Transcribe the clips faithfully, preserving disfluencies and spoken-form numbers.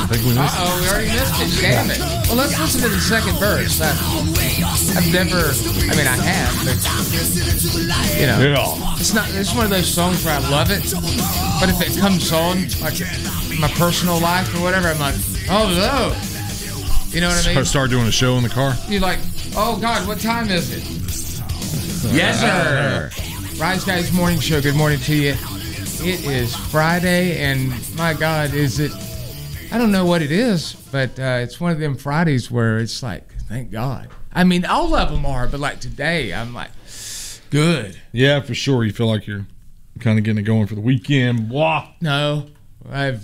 I think we missed it. Uh-oh, we already missed it. Damn it. Well, let's listen to the second verse. I, I've never, I mean, I have, but, you know, Yeah. it's not, it's one of those songs where I love it, but if it comes on, like, my personal life or whatever, I'm like, oh, no. You know what I mean? Start doing a show in the car. You're like, oh, God, what time is it? Yes, sir. Rise Guys Morning Show, good morning to you. It is Friday, and my God, is it, I don't know what it is, but uh, it's one of them Fridays where it's like, thank God. I mean, all of them are, but like today, I'm like, good. Yeah, for sure. You feel like you're kind of getting it going for the weekend. Blah. No, I've,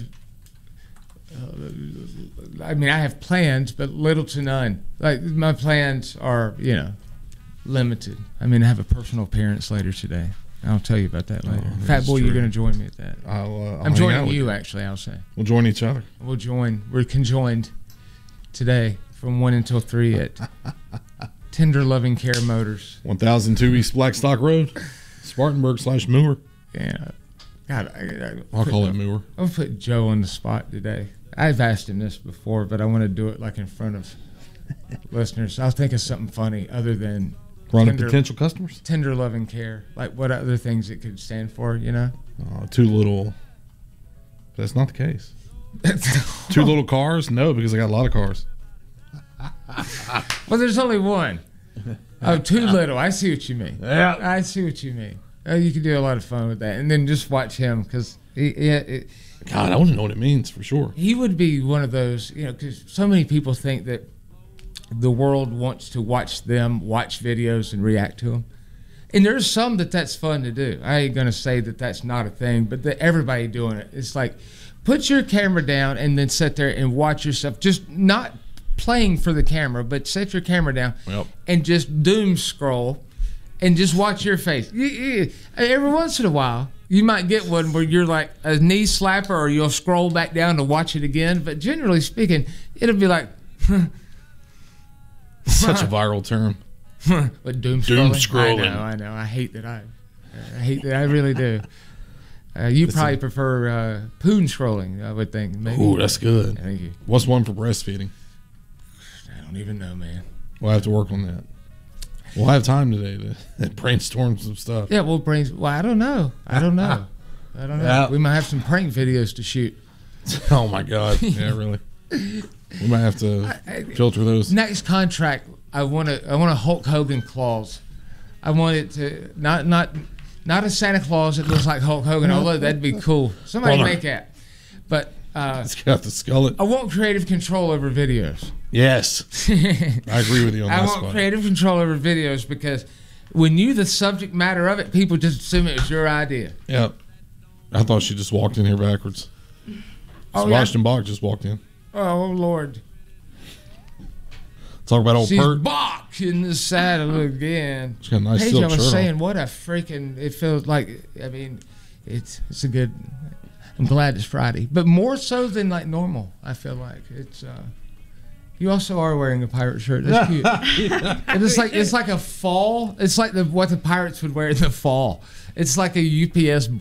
uh, I mean, I have plans, but little to none. Like, my plans are, you know, limited. I mean, I have a personal appearance later today. I'll tell you about that later. Oh, Fat Boy, true. you're going to join me at that. I'll, uh, I'll I'm hang out joining with you, actually, I'll say. We'll join each other. We'll join. We're conjoined today from one until three at Tender Loving Care Motors. one thousand two East Blackstock Road, Spartanburg slash Moore. Yeah. God, I, I I'll put, call it Moore. I'm going to put Joe on the spot today. I've asked him this before, but I want to do it like in front of listeners. I'll think of something funny other than Run tender, potential customers? Tender Loving Care. Like what other things it could stand for, you know? Uh, too little. That's not the case. Two little cars? No, because I got a lot of cars. Well, there's only one. Oh, too little. I see what you mean. Yeah. I see what you mean. Oh, you can do a lot of fun with that. And then just watch him because he, he, it, God, I want to know what it means for sure. he would be one of those, you know, because so many people think that the world wants to watch them watch videos and react to them. And there's some that that's fun to do. I ain't going to say that that's not a thing, but that everybody doing it. It's like, put your camera down and then sit there and watch yourself. Just not playing for the camera, but set your camera down Yep. and just doom scroll and just watch your face. You, you, every once in a while, you might get one where you're like a knee slapper or you'll scroll back down to watch it again. But generally speaking, it'll be like, Such a viral term. but doom scrolling. Doom scrolling. I know, I know. I hate that. I, I hate that. I really do. Uh, you It's probably a- prefer uh, poon scrolling, I would think. Maybe. Ooh, that's good. Thank you. What's one for breastfeeding? I don't even know, man. We'll have to work on that. We'll have time today to brainstorm some stuff. Yeah, we'll bring. Well, I don't know. I don't know. I don't know. Yeah. We might have some prank videos to shoot. Oh my God! Yeah, really. We might have to filter those. Next contract, I want to. I want a Hulk Hogan clause. I want it to not not not a Santa Claus that looks like Hulk Hogan. Although that'd be cool. Somebody Well, make that. But uh, It's got the skeleton. I want creative control over videos. Yes, I agree with you on I that want spot. creative control over videos because when you the subject matter of it, people just assume it was your idea. Yep. I thought she just walked in here backwards. Oh, Sebastian yeah? Bach just walked in. Oh Lord. Talk about old She's Pert. Bach in the saddle again. She's got a nice Paige, silk I was shirt saying, on. what a freaking, it feels like, I mean, it's it's a good, I'm glad it's Friday. But more so than like normal, I feel like. It's, uh, you also are wearing a pirate shirt. That's cute. And it's like, it's like a fall, it's like the what the pirates would wear in the fall. It's like a U P S